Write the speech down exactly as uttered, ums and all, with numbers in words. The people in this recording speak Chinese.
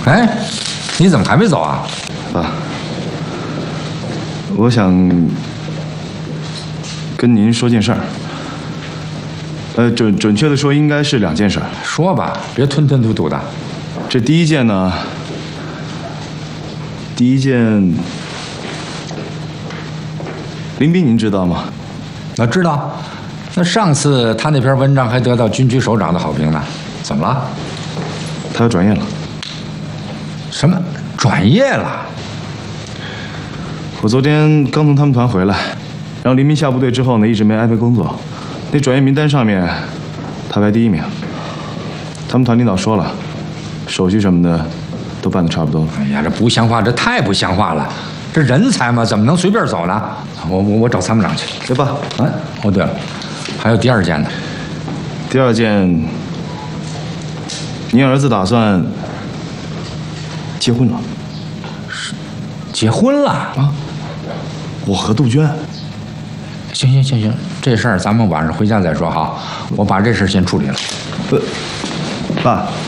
哎，你怎么还没走啊？ 爸，我想跟您说件事儿。呃，准准确的说，应该是两件事。 说吧，别吞吞吐吐的。 这第一件呢，第一件，林斌您知道吗？ 我知道。那上次他那篇文章还得到军区首长的好评呢。怎么了？ 他要转业了。 什么？转业了？ 我昨天刚从他们团回来，然后林斌下部队之后呢，一直没安排工作。那转业名单上面，他排第一名。他们团领导说了，手续什么的都办得差不多了。 哎呀，这不像话，这太不像话了！这人才嘛，怎么能随便走呢？我我我找参谋长去。 对吧？ 嗯，哦对了，还有第二件呢。 第二件，您儿子打算结婚了。 是，结婚了啊？ 我和杜鹃。 行行行行，这事儿咱们晚上回家再说哈。我把这事先处理了。 不，爸。